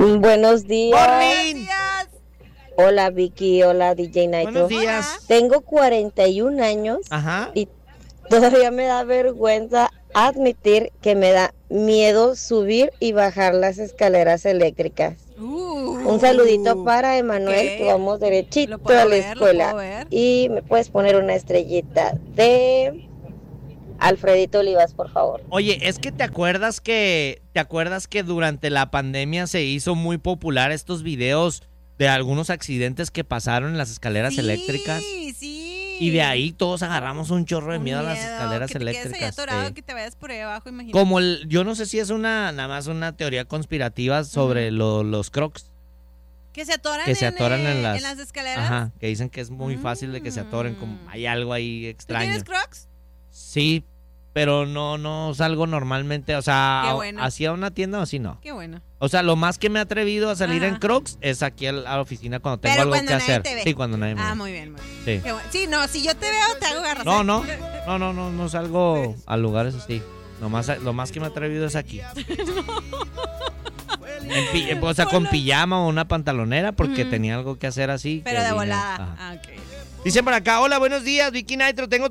Buenos días. Morning. Hola Vicky, hola DJ Nitro. Buenos días. Tengo 41 años. Ajá. Y todavía me da vergüenza admitir que me da miedo subir y bajar las escaleras eléctricas. Un saludito para Emanuel, que vamos derechito a la escuela. Y me puedes poner una estrellita de Alfredito Olivas, por favor. Oye, es que ¿te acuerdas que durante la pandemia se hizo muy popular estos videos de algunos accidentes que pasaron en las escaleras eléctricas? Sí. Y de ahí todos agarramos un chorro de miedo a las escaleras que te eléctricas. Quedes ahí atorado, que te vayas por ahí abajo, imagínate. Como yo no sé si es nada más una teoría conspirativa sobre los crocs. Que se atoran, en las escaleras. Ajá, que dicen que es muy fácil de que se atoren, como hay algo ahí extraño. ¿Tú tienes crocs? Sí, pero no salgo normalmente, o sea, bueno. ¿Así a una tienda o así no? Qué bueno. O sea, lo más que me he atrevido a salir en crocs es aquí a la oficina cuando tengo algo que hacer. Sí, cuando nadie me ve. Muy bien. Sí. Qué bueno. Sí, no, si yo te veo te hago garras. No salgo a lugares así. Lo más que me he atrevido es aquí. O sea, con pijama o una pantalonera porque tenía algo que hacer así. Pero de volada. Okay. Dicen por acá, hola, buenos días, Vicky Nitro, tengo